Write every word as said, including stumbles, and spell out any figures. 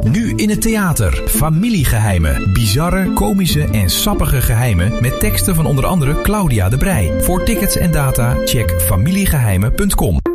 Nu in het theater. Familiegeheimen. Bizarre, komische en sappige geheimen met teksten van onder andere Claudia de Breij. Voor tickets en data check familiegeheimen punt com.